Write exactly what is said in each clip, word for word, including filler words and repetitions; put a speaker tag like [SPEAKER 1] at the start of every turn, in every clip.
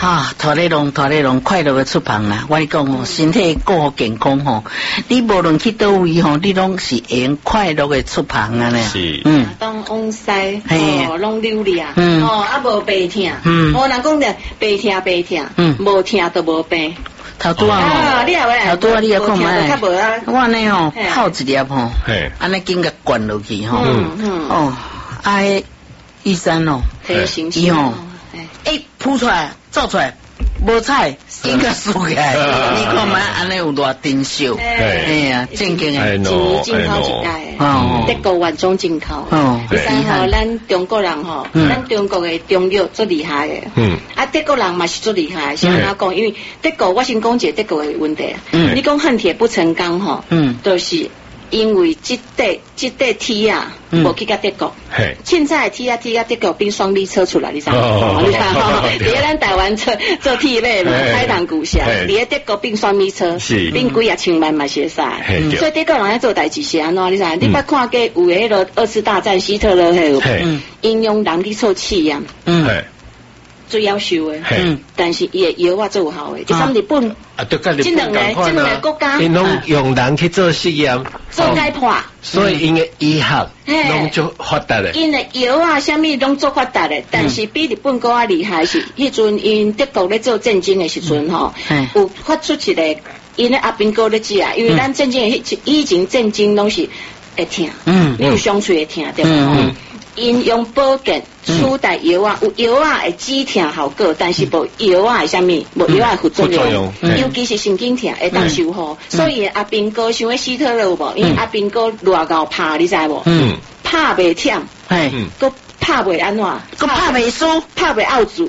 [SPEAKER 1] 哈，拖咧龙拖咧龙，快乐的出旁啦！我讲哦，身体顾好健康吼，你无论去倒位吼，你拢是会用快乐的出旁啊咧。
[SPEAKER 2] 是，
[SPEAKER 3] 嗯，当往西，哦，拢溜俩，嗯，哦，啊无白疼，嗯，哦，人讲咧白疼白疼，嗯，无疼都无病。
[SPEAKER 1] 头拄啊，
[SPEAKER 3] 你也话，
[SPEAKER 1] 头拄啊，你也看卖，我安尼吼泡一粒吼，安尼紧甲灌落去吼，嗯嗯，哦，啊，医生哦，伊吼，哎，扑出来，照出来。无菜，应该输起来。你看嘛，安尼有偌珍惜，哎呀，正经诶，
[SPEAKER 3] 一年进口一代，哦，德国原装进口。哦，你知吼，咱中国人吼，咱中国诶中药最厉害诶。嗯，啊，德国人嘛是最厉害，是安怎讲？因为德国，我先讲一个德国诶问题。嗯，你讲恨铁不成钢吼，嗯，都是。因为这块这块铁啊，无去甲德国，凊彩铁啊铁啊德国变双米车出来，你知道吗？你看吼，伫咱台湾做做铁马嘛，海棠故乡，伫德国变双米车，变几啊千万嘛是会使。所以德国人咧做代志是安怎？你知？你捌看过有迄个二次大战希特勒迄个，因用人去做试验。最夭寿诶，嗯，但是伊诶药啊做好诶，第三日本啊，这两个这两个国家，
[SPEAKER 2] 因拢用人去做实验，
[SPEAKER 3] 做解剖，
[SPEAKER 2] 所以因诶医学拢就发达咧。
[SPEAKER 3] 因诶药啊，啥物拢做发达咧，但是比日本国较厉害是，迄阵因德国咧做战争诶时阵吼，有发出一个因诶阿兵哥咧食啊，因为咱战争诶以前战争拢是会疼，嗯，你有伤喙会疼对吧？因用保健取代药啊，有药啊会止疼效果，但是无药啊会啥物，无药啊会副作用，尤其是神经疼会当修好。所以阿兵哥想要希特勒有无？因为阿兵哥偌高拍，你知无？嗯，拍袂忝，哎，个拍袂安怎？
[SPEAKER 1] 个拍袂输，
[SPEAKER 3] 拍袂拗住。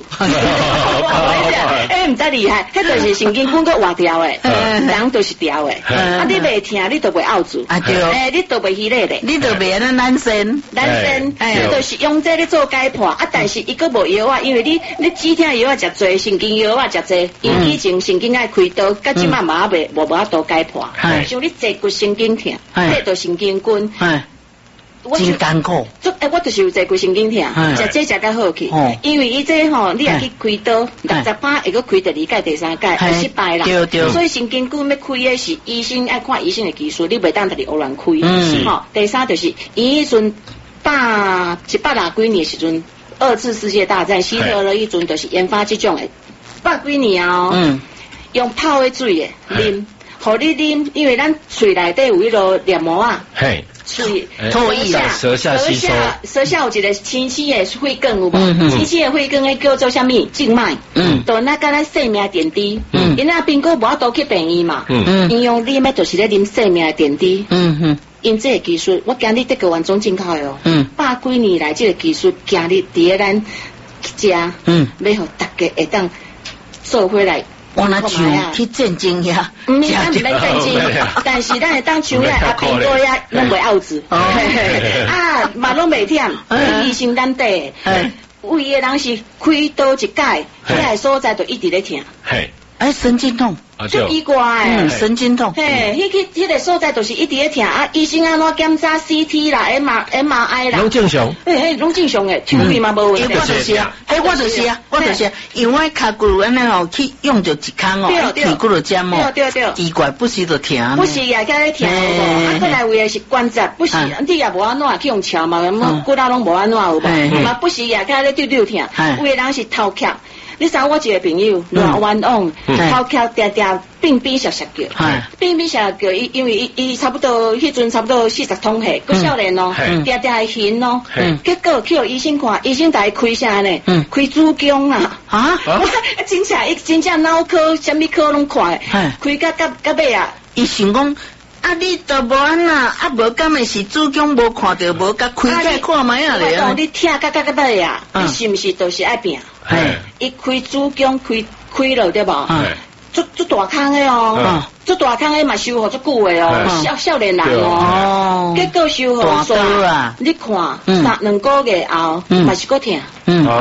[SPEAKER 3] 哎，唔知厉害，迄就是神经管个活掉诶，人都是掉诶。啊，你袂疼，你都袂拗住。啊对。哎，你都袂稀咧咧。
[SPEAKER 1] 你都袂安尼男生，
[SPEAKER 3] 男生，你就是用这咧做解剖。啊，但是伊个无药啊，因为你你止疼药啊食多，神经药啊食多，因以前神经爱开刀，甲即摆嘛袂无无法度解剖。像你坐骨神经疼，这都神经根。
[SPEAKER 1] 真艰苦，
[SPEAKER 3] 诶，我就是有坐骨神经疼，食这食较好去，因为伊这吼，你也去开刀，六十八会个开第二届、第三届，会失败啦。对对。所以神经根要开诶是医生爱看医生诶技术，你袂当直直胡乱开。嗯。吼，第三就是伊迄阵百一百廿几年时阵，二次世界大战，希特勒迄阵就是研发这种诶，百几年哦。嗯。用泡诶水诶啉，互你啉，因为咱喙内底有迄个黏膜啊。嘿。喙
[SPEAKER 1] 唾液啊，
[SPEAKER 2] 舌下吸收，
[SPEAKER 3] 舌下有一个清晰的血管有无？清晰的血管迄叫做啥物？静脉，嗯，就那甲咱生命点滴，嗯，因那兵哥无法度去病院嘛，嗯嗯，因用啉的就是咧啉生命的点滴，嗯嗯，因这个技术，我今日德国原装进口的哦，嗯，百几年来这个技术，今日伫咧咱家，嗯，要互大家会当做回来。
[SPEAKER 1] 我那像去战争呀，
[SPEAKER 3] 唔是咱唔免战争，但是咱会当像遐阿兵哥遐拢袂拗子，啊嘛拢袂忝，医生咱底，有伊个人是开刀一解，遐个所在就一直咧疼，
[SPEAKER 1] 哎神经痛。
[SPEAKER 3] 就奇怪诶，
[SPEAKER 1] 神经痛。
[SPEAKER 3] 嘿，迄个迄个所在就是一直咧疼啊，医生安怎检查 C T 啦、M R M R I 啦，
[SPEAKER 2] 拢正常。
[SPEAKER 3] 嘿嘿，拢正常诶，手臂嘛无问题。
[SPEAKER 1] 我就是啊，嘿，我就是啊，我就是啊，因为脚骨安尼吼去用着一空哦，屁股就尖哦，
[SPEAKER 3] 对对对，
[SPEAKER 1] 奇怪不是就疼，
[SPEAKER 3] 不是也甲咧疼无，啊，过来为的是关节，不是你也无安怎去用敲嘛，骨头拢无安怎有无，嘛不是也甲咧丢丢疼，有的人是头壳。你知我一个朋友乱冤枉，头壳定定病变小小叫，病变小小叫，伊因为伊伊差不多迄阵差不多四十通岁，个少年咯，定定会晕咯，结果去互医生看，医生带伊开啥呢？开子宫啊！啊！真正伊真正脑科啥物科拢看，开到到到尾啊！
[SPEAKER 1] 伊想讲。啊！你都无安那，啊无敢会是子宫无看到，无甲开开看卖啊咧。
[SPEAKER 3] 你听甲甲甲尾啊，你是毋是都是爱病？哎，伊开子宫开开了对无？足足大坑的哦，足大坑的嘛修好足久的哦，少少年人哦，结果修好煞，你看三两个月后嘛是个疼。嗯。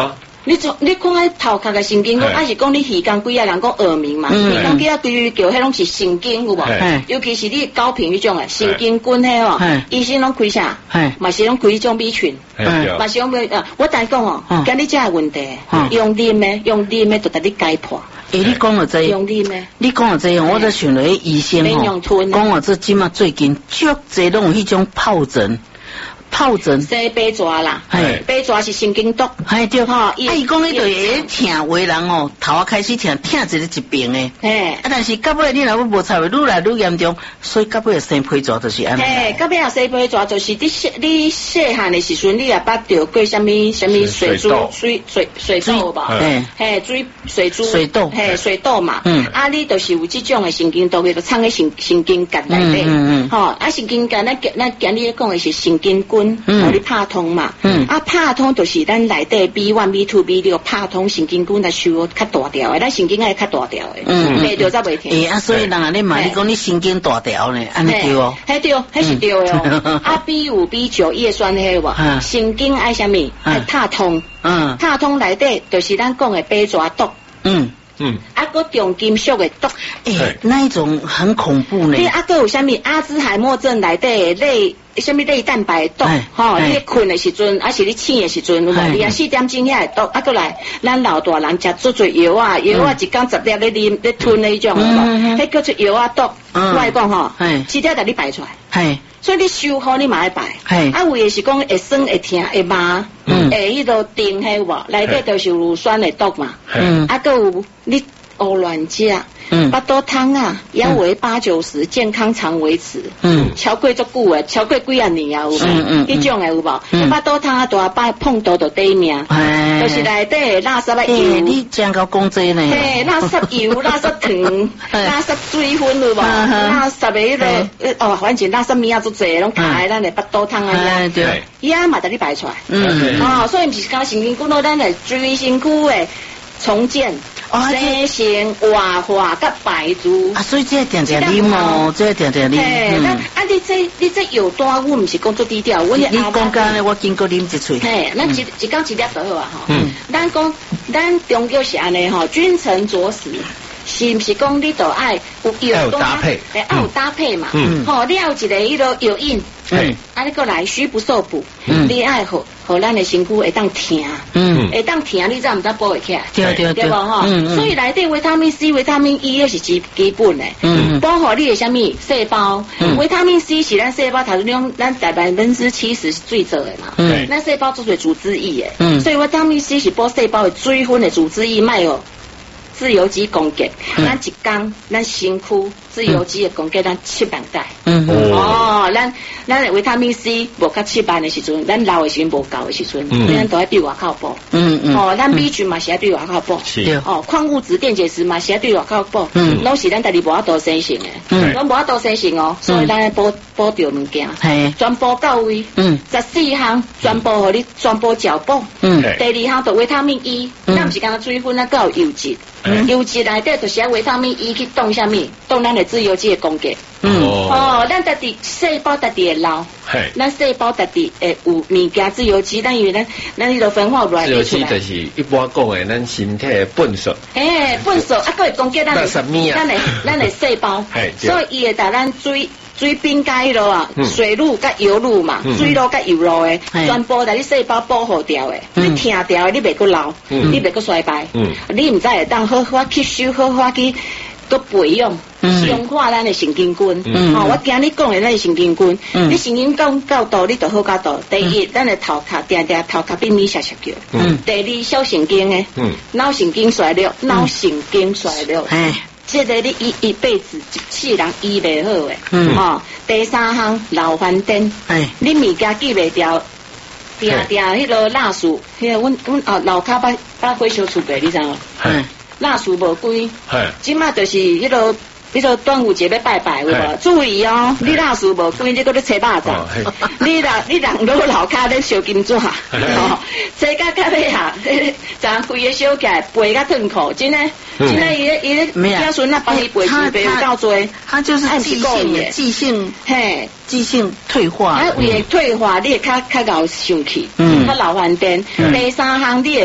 [SPEAKER 3] 你从你看迄头壳个神经骨，还是讲你耳根几啊人讲耳鸣嘛？耳根几啊规叫迄拢是神经有无？尤其是你高频迄种诶，神经根迄哦，医生拢开啥？嘛是拢开迄种B群，嘛是拢啊。我单讲哦，今日这个问题，用啉诶，用啉诶，就得你解破。
[SPEAKER 1] 诶，你讲了这样，
[SPEAKER 3] 用啉诶，
[SPEAKER 1] 你讲了这样，我就想到迄医生吼，讲我这即马最近足侪拢有迄种疱疹。疱疹，
[SPEAKER 3] 西白蛇啦，哎，白蛇是神经毒，
[SPEAKER 1] 哎对哈，啊伊讲迄个会疼，为人哦头啊开始疼，疼一个一边诶，哎，啊但是到尾你若要无插，愈来愈严重，所以到尾生皮蛇就是安尼。
[SPEAKER 3] 哎，到尾啊生皮蛇就是你细你细汉的时阵，你也捌着过什么什么水珠水水水痘吧？哎，嘿水水珠
[SPEAKER 1] 水痘，
[SPEAKER 3] 嘿水痘嘛，嗯，啊你就是有这种的神经毒，就藏喺神神经根内底，嗯嗯，吼，啊神经根咱咱今日讲的是神经根。嗯，你拍通嘛，嗯，啊拍通就是咱内底 B 一 B 二 B 六拍通神经根来收较大条的，咱神经爱较大条的，嗯，袂着则袂停。
[SPEAKER 1] 诶，啊所以人啊，你嘛你讲你神经大条呢，安尼对哦，
[SPEAKER 3] 嘿对，迄是对哦。啊 B 五 B 九叶酸迄个，神经爱啥物？爱拍通，嗯，拍通内底就是咱讲的白蛇毒，嗯。嗯，啊个重金属的毒，
[SPEAKER 1] 诶，那一种很恐怖呢。
[SPEAKER 3] 你啊个有啥物阿兹海默症内底类什么类蛋白毒，吼，你困的时阵，还是你醒的时阵，有无？你啊四点钟遐毒，啊个来，咱老大人食做做药啊，药啊一缸十粒咧啉咧吞那种，迄叫做药啊毒。我来讲吼，四点带你排出来，系，所以你收好你嘛爱排，系，啊为的是讲会酸会疼会麻，嗯，会迄个定迄个，内底就是乳酸的毒嘛，嗯，啊个有你胡乱食。嗯，巴肚汤啊，腰围八九十，健康常维持。嗯，超过足久诶，超过几啊年啊，有无？嗯嗯，迄种诶有无？嗯，巴肚汤啊，大把碰到就得命，就是内底垃圾啊油。
[SPEAKER 1] 你讲到讲这呢？
[SPEAKER 3] 嘿，垃圾油、垃圾糖、垃圾水分有无？垃圾诶迄个哦，反正垃圾物啊足侪，拢卡喺咱诶巴肚汤啊。对，呀嘛，得你排出来。嗯，哦，所以毋是讲神经骨头，咱诶最身躯诶重建。生成活化甲排除
[SPEAKER 1] 啊，所以这点点啉哦，这点点啉。
[SPEAKER 3] 嘿，那啊，你这你这药单，我毋是讲做低调，我
[SPEAKER 1] 你讲干咧，我经过啉一喙。
[SPEAKER 3] 嘿，咱一一缸一粒就好啊，吼。嗯。咱讲咱中国是安尼吼，君臣佐使，是毋是讲你都爱有药
[SPEAKER 2] 单？搭配，
[SPEAKER 3] 哎，爱有搭配嘛。嗯。吼，你要一个迄个药引。嗯，啊，你过来虚不受补，嗯，你爱好好咱的身躯会当疼，嗯，会当疼，你才毋知补会起来，
[SPEAKER 1] 对对对，
[SPEAKER 3] 对无吼？所以内底维他命 C、维他命 E 迄是基基本的，嗯，保护你的啥物细胞，维他命 C 是咱细胞，头先讲咱大百分之七十是水做的嘛，嗯，咱细胞做做组织液的，嗯，所以维他命 C 是补细胞的水分的组织液，卖哦。自由基供给，咱一缸，咱身躯自由基的供给咱七万袋。嗯哦，咱咱的维他命 C 无到七万的时阵，咱老的时阵无够的时阵，咱都要对外口补。嗯嗯。哦，咱 B 群嘛是要对外口补。是。哦，矿物质、电解质嘛是要对外口补。嗯。拢是咱家己无法度生成的。嗯。拢无法度生成哦，所以咱要补补着物件。系。全部到位。嗯。十四项全部互你全部照补。嗯。第二项就维他命 E， 咱毋是讲水分，咱够有油脂。油脂内底就是要维他命 E 去动下面，动咱的自由基的供给。嗯哦，咱家己细胞家己会老，咱细胞家己会有物件自由基，咱因为咱咱迄个分化出来。
[SPEAKER 2] 自由基就是一般讲的咱身体的粪扫。
[SPEAKER 3] 诶，粪扫啊，佮会供给咱的咱的咱的细胞，所以伊会带咱水。水冰加迄落啊，水路甲油路嘛，水路甲油路诶，全部在你细胞保护掉诶，你停掉诶，你袂阁老，你袂阁衰败，你毋知会当好好吸收，好好去阁培养，强化咱诶神经根。哦，我今日讲诶，咱诶神经根，你神经根够大，你就好较大。第一，咱诶头壳定定头壳变咪斜斜叫。第二，小神经诶，脑神经衰弱，脑神经衰弱。这个你一一辈子一世人医袂好诶，嗯，哦，第三项老翻颠，哎，你物件记袂掉，定定迄个蜡树，迄个阮阮哦老骹捌捌火烧厝边，你知无？嗯，蜡树无归，係，即马就是迄个。你说端午节要拜拜有无？注意哦，你蜡树无归，你搁咧切肉粽。你人你人老老骹咧烧金纸，哦，切到到尾啊，咱规个烧起来，背甲痛苦，真诶，真诶，伊咧伊咧家孙啊帮伊背背有够多，
[SPEAKER 1] 他就是记性记性嘿。记性退化，
[SPEAKER 3] 啊，为了退化，你会较较老想起，嗯，较老顽颠。第三项，你会较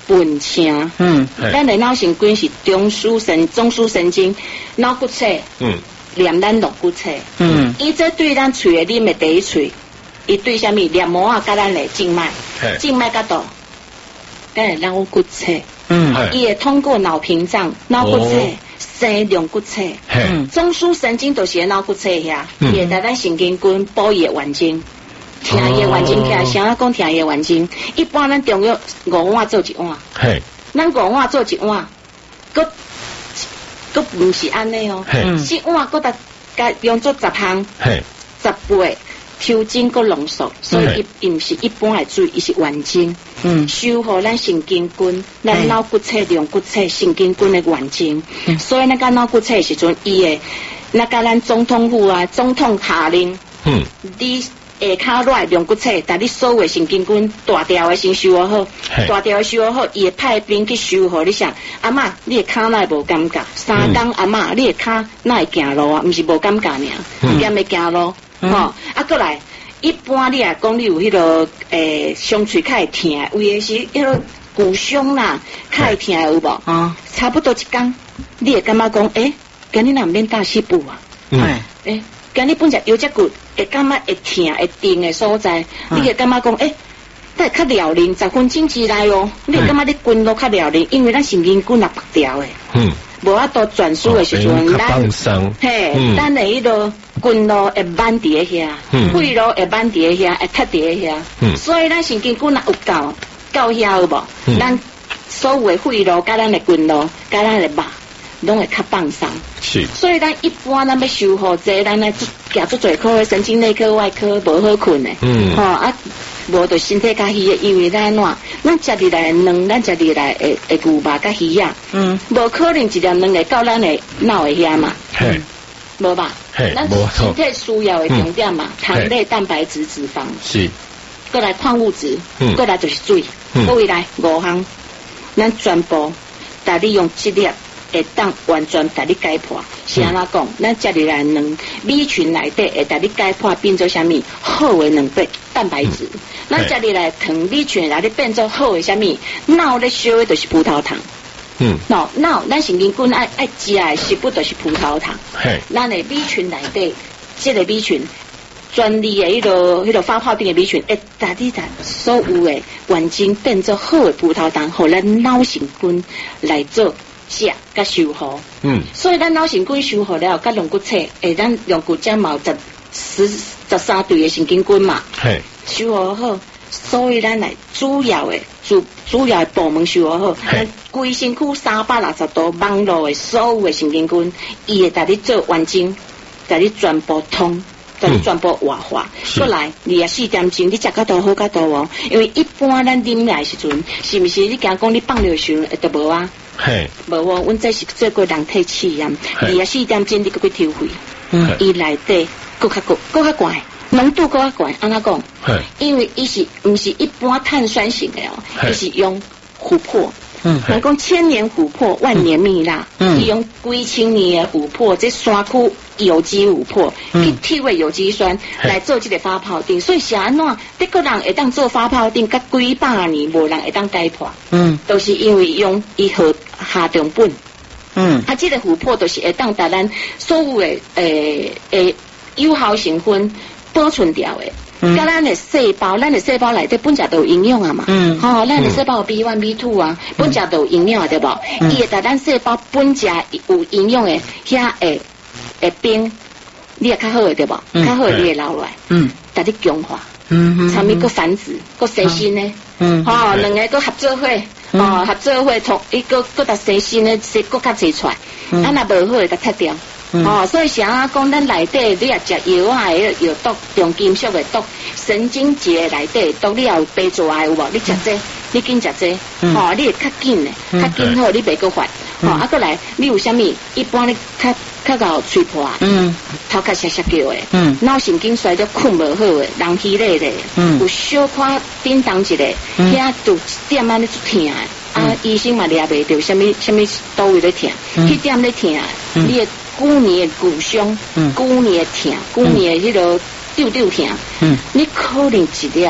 [SPEAKER 3] 分腔，嗯，咱的脑神经是中枢神、中枢神经、脑骨髓，嗯，连咱颅骨髓，嗯，伊这对咱喙的啉的第一喙，伊对啥物黏膜啊，甲咱的静脉，静脉甲度，咱的脑骨髓，嗯，伊会通过脑屏障、脑骨髓。生龙骨髓，中枢神经就是脑骨髓遐，伊会在咱神经根保伊的环境，听伊的环境起来，啥啊讲听伊的环境。一般咱中药五碗做一碗，咱五碗做一碗，佮佮唔是安尼哦，四碗佮得甲用做十项，十倍。抽筋个浓缩，所以伊毋是一般的水，伊是完整，嗯，修复咱神经根、咱脑骨髓、龙骨髓、神经根的完整。嗯、所以那个脑骨髓的时阵，伊的那个咱总统府啊，总统下令，嗯，你下骹软龙骨髓，但你所有的神经根大条的先修复好，大条的修复好，伊会派兵去修复。你想，阿嬷，你的骹哪会无感觉？三工阿嬷，你的骹哪会行路啊？毋是无感觉尔，点会行路？吼、哦，啊，过来，一般你啊讲你有迄、那个诶，伤喙较会疼，有诶是迄个骨伤啦，较会疼有无？啊，差不多一工，你会感觉讲，诶、欸，今日若免大西部啊，嗯，诶、欸，今日本只腰脊骨会感觉会疼会定诶所在，嗯、你会感觉讲，诶、欸，但较辽宁十分钟之内哦，你会感觉你筋络较辽宁，因为咱神经筋也拔掉诶，嗯。无法度转输的时阵，咱嘿，咱的迄个筋络会挽伫遐，肺络会挽伫遐，会塌伫遐，所以咱神经筋若有够够遐有无？咱所有的肺络、甲咱的筋络、甲咱的肉，拢会较放松。是，所以咱一般咱要修复这，咱来行做最科的神经内科、外科无好困的，嗯，吼啊。无就身体较虚的，因为咱怎，咱食入来的卵，咱食入来的的牛肉较虚啊，嗯，无可能一粒卵会到咱的脑的遐嘛，嘿，无吧，嘿，咱身体需要的重点嘛，糖类、蛋白质、脂肪，是，过来矿物质，嗯，过来就是水，各位来五项，咱全部，带你用这粒。会当完全带你解破，是安怎讲？咱食入来卵米群内底会带你解破变做啥物好的卵白蛋白质。咱食入来糖米群内底变做好的啥物脑咧烧的就是葡萄糖。嗯，脑脑咱神经根爱爱食的食物就是葡萄糖。嘿，咱的米群内底，这个米群。专利的迄个迄个发泡定的米群，会带你把所有的完整变做好的葡萄糖，互咱脑神经来做。食甲修复，嗯，所以咱脑神经修复了，甲龙骨髓，诶，咱龙骨甲毛十十十三对的神经根嘛，嘿，修复好，所以咱来主要的主主要的部门修复好，咱规身躯三百六十度网络的所有的神经根，伊会带你做完整，带你全部通。咱全部活化，过来二十四点钟，你食较多好较多哦。因为一般咱啉来时阵，是毋是你惊讲你放尿时阵都无啊？嘿，无哦，阮这是做过人体试验，二十四点钟你搁去抽血，嗯，伊内底搁较高，搁较悬，浓度搁较悬，安怎讲？因为伊是毋是一般碳酸型的哦，伊是用琥珀。嗯，人讲千年琥珀，万年蜜蜡，嗯，用几千年的琥珀，这山区有机琥珀，去提味有机酸来做这个发泡锭，所以是安怎？德国人会当做发泡锭，甲几百年无人会当解破，嗯，都是因为用伊和下重本，嗯，啊，这个琥珀都是会当把咱所有的诶诶有效成分保存掉的。甲咱的细胞，咱的细胞内底本来都有营养啊嘛，嗯，吼，咱的细胞有 B 一 B 二 啊，本来都有营养对无？伊会在咱细胞本来有营养的遐会会变，你会较好的对无？较好的你会留落来，嗯，带你强化，嗯嗯，参与个繁殖，个生新呢，嗯，吼，两个个合作伙，哦，合作伙同一个个达生新呢，是个较侪出来，啊，若无好会甲拆掉。嗯、哦，所以是安讲，咱内底你也食药啊，药药毒、重金属的毒、神经节内底毒，你也有白做爱有无？你食这，你紧食这，嗯、哦，你会较紧的，较紧好，你袂个发。哦，啊，过来，你有啥物？一般你较较搞吹破，嗯，头壳涩涩叫的，嗯，脑神经衰弱困无好的，人虚累的，嗯，有小可叮当一个，遐就点安尼出疼的，啊，医生嘛抓袂到啥物啥物倒位咧疼，去点咧疼，你的。久年的骨伤，久年的疼，久年的迄个丢丢疼，嗯，你可能一粒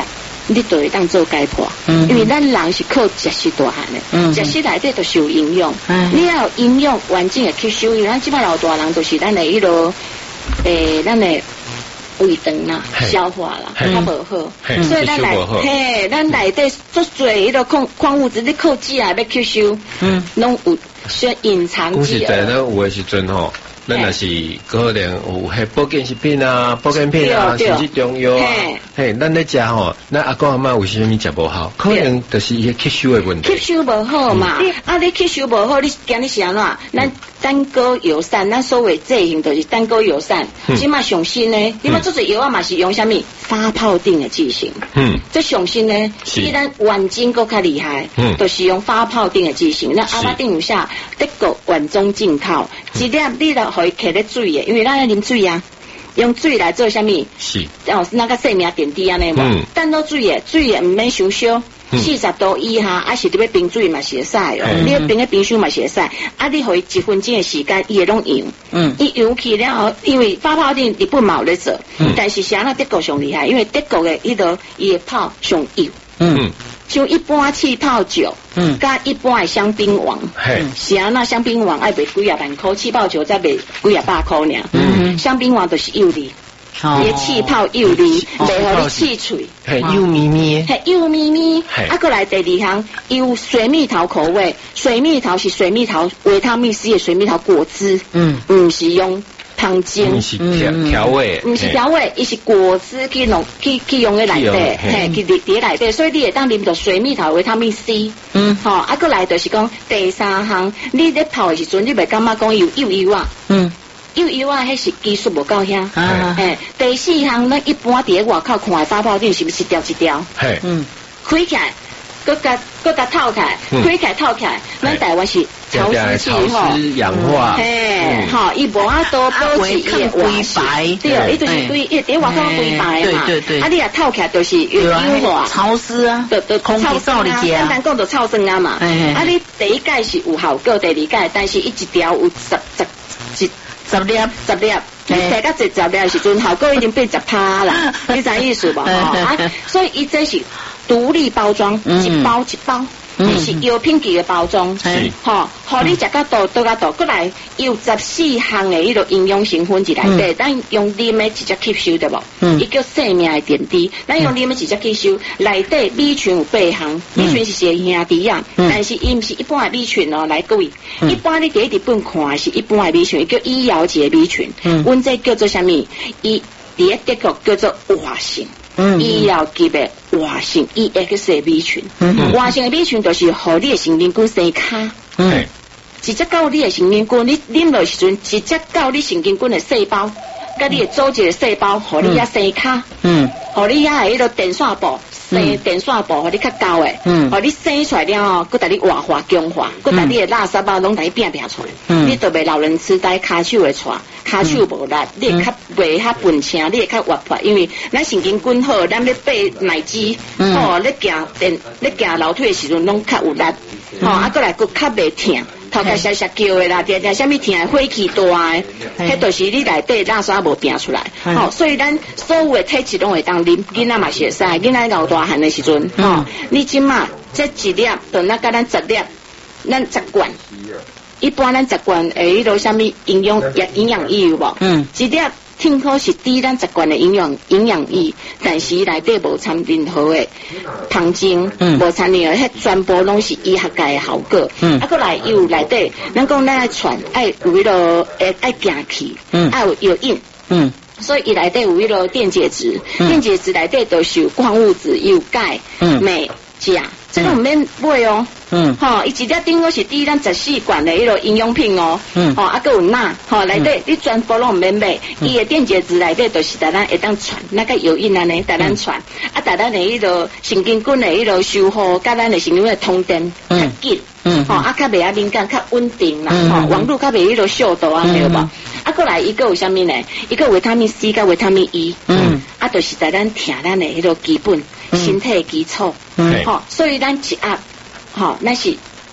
[SPEAKER 3] 你就会当做解破，嗯、因为咱人是靠食食大汉的，食食内底都是有营养，嗯、你要有营养完整的吸收，因为咱即摆老大人都是咱的迄落，诶，咱的胃肠啦、消化啦，较无好，所以咱来，嘿，咱内底足侪迄落矿矿物质，你靠食啊要吸收，嗯，拢有些隐藏
[SPEAKER 2] 剂。古时代咱有诶时阵吼。咱也是可能有迄保健食品啊、保健品啊，甚至中药啊，嘿，咱咧食吼，咱阿公阿嬷为什么食无好？可能就是伊吸收的问题。
[SPEAKER 3] 吸收无好嘛，啊，你吸收无好，你今日是安怎？咱单高油散，咱所谓这型就是单高油散。即马上新呢，你嘛做做药啊嘛是用啥物发泡定的剂型。嗯，这上新呢，比咱晚金搁较厉害，嗯，就是用发泡定的剂型。那阿妈定有下德国晚中进口，一粒你了。可以摕咧水的，因为咱要啉水啊，用水来做啥物？
[SPEAKER 2] 是，
[SPEAKER 3] 哦，那个生命点滴安尼嘛。嗯。等到水的，水的唔免伤烧，四十度以下，啊是你要冰水嘛是会使哦，你要冰个冰箱嘛是会使，啊你可以一分钟的时间，伊会拢溶。嗯。伊溶去了后，因为发泡定日本嘛有咧做，嗯、但是啥那德国上厉害，因为德国的迄个伊会泡上油。嗯。像一般气泡酒，嗯，加一般的香槟王，嘿，是啊，那香槟王爱卖几啊万块，气泡酒才卖几啊百块尔，嗯，香槟王就是幼梨，伊的气泡幼梨，袂互你气脆，
[SPEAKER 2] 嘿，幼咪咪，
[SPEAKER 3] 嘿，幼咪咪，啊，过来第二项有水蜜桃口味，水蜜桃是水蜜桃维他命 C 的水蜜桃果汁，嗯，唔是用。汤精，
[SPEAKER 2] 唔是调调味，
[SPEAKER 3] 唔是调味，伊是果汁去弄去去用嘅内底，嘿，去伫伫内底，所以你会当啉到水蜜桃维他命 C， 嗯，吼，啊，过来就是讲第三项，你咧泡的时阵，你袂感觉讲有幼幼啊，嗯，幼幼啊，迄是技术无够遐，啊，嘿，第四项咱一般伫外口看的发泡店是不是一条一条？嘿，嗯，开起来。搁甲搁甲透开，开开透开，咱台湾是潮湿气
[SPEAKER 2] 候，氧化，
[SPEAKER 3] 嘿，吼，伊无法度保持伊的
[SPEAKER 1] 灰白，
[SPEAKER 3] 对，伊就是对，伊伫外口灰白嘛，
[SPEAKER 1] 对对对，
[SPEAKER 3] 啊，你啊透起来就是氧化，
[SPEAKER 1] 潮湿啊，
[SPEAKER 3] 都都空气燥哩简单讲就臭酸啊嘛，啊，你第一届是有效果，第二届，但是伊一条有十十一
[SPEAKER 1] 十粒
[SPEAKER 3] 十粒。你大家直接的时阵，效果已经变十趴啦，你知意思无？啊，所以伊这是独立包装，一包一包，是药品级的包装，吼，互你食到多倒到多，过来有十四项的迄个营养成分伫内底，咱用啉的直接吸收对无？伊叫生命的点滴，咱用啉的直接吸收，内底米群有八项，米群是些兄弟啊，但是伊毋是一般的米群哦，来各位，一般你伫日本看是一般的米群，叫医药级的米群，阮这叫做啥物？伊伫咧德国叫做活性。医药级的活性 E X 的米群，活性的米群就是互你的神经根生卡，嗯，直接到你的神经根，你啉落时阵直接到你神经根的细胞，甲你的组织的细胞，互你遐生卡，嗯，互你遐迄个电线部。生电线部，互你较高诶，嗯，互你生出来了后，佮带你活化强化，佮带你诶垃圾啊，拢带你变变出来，嗯，你就袂老人痴呆，骹手会喘，骹手无力，你会较袂较笨轻，你会较活泼，因为咱神经根好，咱要爬奶机，吼，咧行电咧行楼梯诶时阵拢较有力，吼，啊，过来佮较袂疼。头壳小小叫的啦，定定啥物疼，火气大的，迄就是你内底垃圾无变出来。吼，所以咱所有的体质拢会当啉，囡仔嘛是会使，囡仔老大汉的时阵，吼，你即马这一粒，等那甲咱十粒，咱十罐，一般咱十罐诶，迄落啥物营养营养液有无？嗯，一粒。听说是低咱十罐的营养营养液，但是内底无掺任何的糖精，无掺任何，迄全部拢是医学界的效果。嗯，啊，过来有内底，咱讲咱爱传爱有迄个爱爱行去，嗯，爱有有印，嗯，所以伊内底有迄个电解质，电解质内底都是有矿物质，有钙、镁、钾，这个唔免买哦。嗯，吼，伊一粒顶个是滴咱十四罐的迄个营养品哦，嗯，吼，啊，佮有钠，吼，内底你全部拢唔免买，伊的电解质内底就是带咱会当传，那个有印安尼带咱传，啊，带咱的迄个神经根的迄个修复，甲咱的神经根的通电较紧，嗯，吼，啊，较袂啊敏感，较稳定啦，吼，网络较袂迄个速度啊，对无？啊，过来伊个有啥物呢？伊个维他命 C 甲维他命 E， 嗯，啊，就是带咱听咱的迄个基本身体基础，嗯，吼，所以咱一压。吼，那是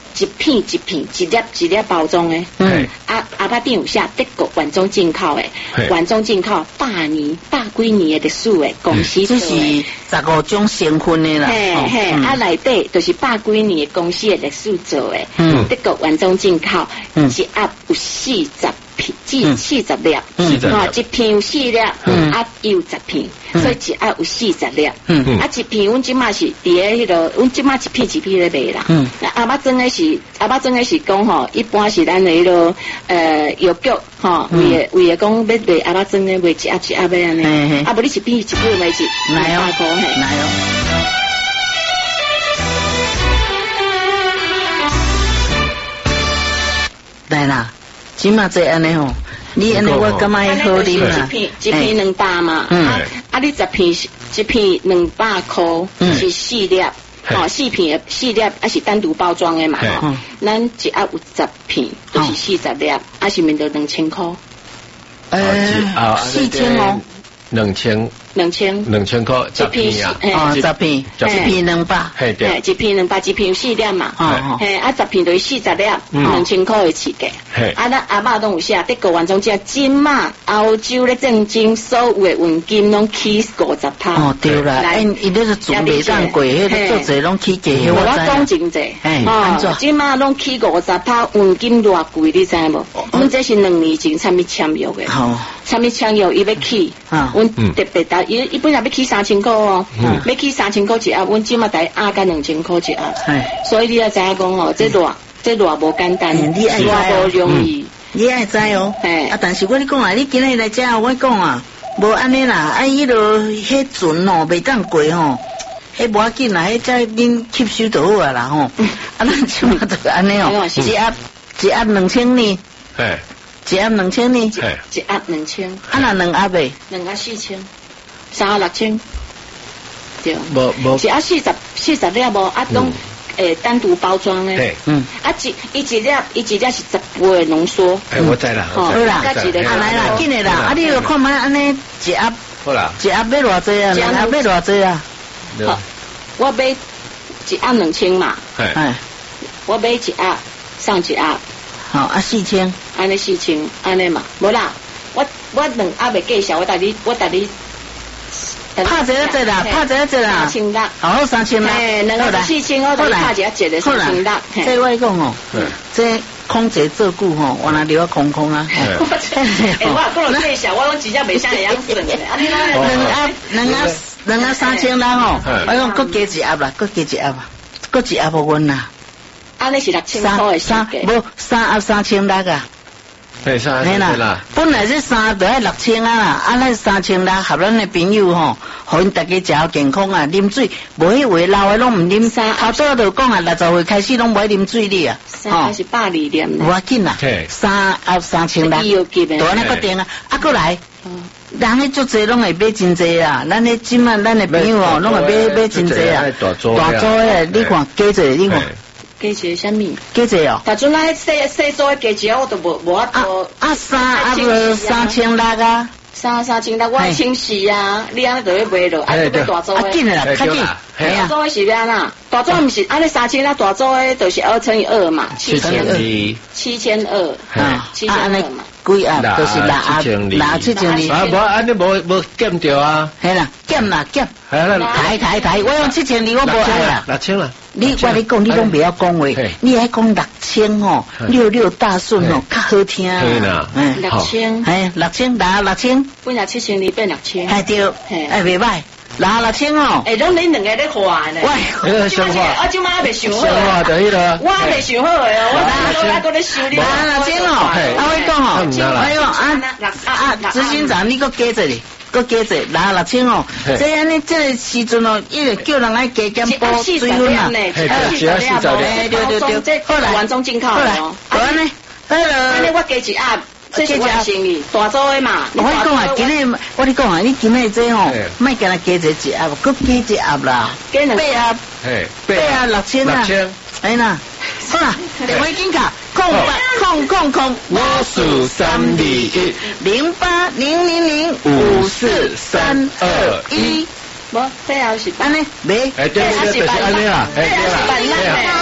[SPEAKER 3] 一片一片、一粒一粒包装的。嗯。啊啊，巴顶有写德国原装进口的，原装进口百年、百几年的历史的公司。
[SPEAKER 1] 这是十五种成分的啦。
[SPEAKER 3] 嘿嘿，啊内底就是百几年的公司的历史做的。嗯。德国原装进口，一盒有四十片，至四十粒。嗯。啊，一片有四粒，嗯，啊有十片，所以一盒有四十粒。嗯嗯。啊，一片阮即马是伫咧迄个，阮即马一片一片咧卖啦。嗯。那阿爸装的是，阿爸装的是讲吼，一般是咱的迄个呃药局吼，为为了讲要卖阿爸装的卖一盒一盒要安尼。啊，无你一片一片卖一
[SPEAKER 1] 来哦，来哦。来啦，即马做安尼吼，你安尼我感觉好啉啦。
[SPEAKER 3] 一片一片两百嘛，啊啊你十片一片两百箍是四粒。哦，四片四粒，啊是单独包装的嘛，吼，咱一盒有十片，都是四十粒，啊是面到两千块。
[SPEAKER 1] 呃，四千哦，
[SPEAKER 2] 两千，
[SPEAKER 3] 两千，
[SPEAKER 2] 两千块，
[SPEAKER 3] 一片
[SPEAKER 1] 啊，哦，十片，一片两百，
[SPEAKER 2] 嘿对，
[SPEAKER 3] 一片两百，一片有四粒嘛，哦，嘿，啊十片等于四十粒，两千块的起价，啊咱阿爸拢有写，德国原装只金嘛，欧洲咧正经所有的黄金拢起五十趴。
[SPEAKER 1] 哦对啦，因因那个做袂当过，迄个做者拢起价，
[SPEAKER 3] 我讲真济，哦，金嘛拢起五十趴，黄金偌贵，你知无？阮这是两年前参与签约的，参与签约伊要起，阮特别打。伊伊本来要起三千块哦，要起三千块一盒，阮即马才压到两千块一盒，所以你要知影讲哦，这偌这偌无简单，偌无容易，
[SPEAKER 1] 你爱知哦。啊，但是我你讲啊，你今日来遮，我讲啊，无安尼啦，啊，迄落迄船哦，袂当过吼，迄无要紧啦，迄只恁吸收就好啊啦吼。啊，咱即马就安尼哦，一盒一盒两千呢，一盒两千呢，
[SPEAKER 3] 一盒两千，
[SPEAKER 1] 啊那两盒呗，
[SPEAKER 3] 两盒四千。三盒六千，对，
[SPEAKER 2] 无无，
[SPEAKER 3] 是啊四十四十粒无啊，拢诶单独包装诶，嗯，啊一一一粒一一粒是十倍的浓缩，
[SPEAKER 2] 诶我知啦，
[SPEAKER 1] 好啦，啊来啦，紧诶啦，啊你要看卖安尼一盒，
[SPEAKER 2] 好啦，
[SPEAKER 1] 一盒要偌济啊？两盒要偌济啊？
[SPEAKER 3] 好，我买一盒两千嘛，哎，我买一盒上一盒，
[SPEAKER 1] 好啊四千，
[SPEAKER 3] 安尼四千，安尼嘛，无啦，我我两盒袂计数，我带你我带你。
[SPEAKER 1] 拍一个节啦，拍一个节啦，
[SPEAKER 3] 三千六，
[SPEAKER 1] 好三千六，
[SPEAKER 3] 哎，两个四千，我再拍一个节的三千六。
[SPEAKER 1] 这我讲哦，这空姐做久吼，我哪留空空啊？
[SPEAKER 3] 哎，我讲了计数，我讲真正袂像会晓算的。
[SPEAKER 1] 两盒两盒两盒三千六吼，我讲搁加一盒啦，搁加一盒啊，搁一盒互阮啦。
[SPEAKER 3] 安尼是六千块的
[SPEAKER 1] 三无三盒三千六啊。
[SPEAKER 2] 对，三千啦。
[SPEAKER 1] 本来这三都要六千啊啦，啊那三千啦，合咱的朋友吼，互因大家食好健康啊，啉水，无迄位老的拢唔啉。头拄就讲啊，六十岁开始拢唔爱啉水哩啊。
[SPEAKER 3] 三是百二啉。
[SPEAKER 1] 无要紧啦，三盒三千啦，都安尼决定啊，啊过来，人迄足济拢会买真济啊，咱迄即满咱的朋友哦，拢会买买真济啊，大组的，你看加济，你看。
[SPEAKER 3] 加钱啥物？
[SPEAKER 1] 加钱哦！
[SPEAKER 3] 但阵咱细细组的加钱，我都无无法度。
[SPEAKER 1] 啊三啊无三千六啊，
[SPEAKER 3] 三三千六我清洗啊，你安尼就要买咯，啊要大组的。
[SPEAKER 1] 啊紧啦，较紧。
[SPEAKER 3] 大组的是安啦，大组毋是安尼三千六，大组的就是二乘以二嘛，七千二，七千二，七千二嘛。
[SPEAKER 1] 几啊？就是六啊，六七千二。
[SPEAKER 2] 啊，无安尼无无减掉啊？
[SPEAKER 1] 系啦，减啦减。
[SPEAKER 2] 系啦，
[SPEAKER 1] 抬抬抬，我用七千二，我无爱啦。
[SPEAKER 2] 六千啦。
[SPEAKER 1] 你我你讲，你拢袂晓讲话，你爱讲六千吼，六六大顺吼，较好听。
[SPEAKER 2] 对啦，
[SPEAKER 3] 六千，
[SPEAKER 1] 哎，六千打六千，
[SPEAKER 3] 本来七千二变六千，
[SPEAKER 1] 哎对，哎袂歹，打六千哦。
[SPEAKER 3] 哎，拢恁两个咧画呢？
[SPEAKER 2] 喂，想画，
[SPEAKER 3] 我今晚未想好。
[SPEAKER 2] 想画就迄个。
[SPEAKER 3] 我未想好诶哦，我我我搁咧想你。
[SPEAKER 1] 打六千哦，啊我讲哦，哎呦啊啊，执行长你搁加一哩。搁加者拿六千哦，这安尼这个时阵哦，伊就叫人来加减补水分啊，
[SPEAKER 3] 哎，对对对，好啦，原装进口哦，
[SPEAKER 1] 好呢，好了，
[SPEAKER 3] 安尼我加一盒，这是我生意，大组的嘛。
[SPEAKER 1] 我跟你讲啊，今日我跟你讲啊，你今日这吼，莫给他加者一盒，搁加一盒啦，
[SPEAKER 3] 八
[SPEAKER 1] 盒，八盒六千啊，哎呐。好啦，电话紧卡空八空空空
[SPEAKER 2] 五四三二一
[SPEAKER 1] 零八零零零五四三二一。
[SPEAKER 3] 无，最后是
[SPEAKER 1] 安尼，没，
[SPEAKER 2] 哎，对对对，就是安尼啦，哎对啦，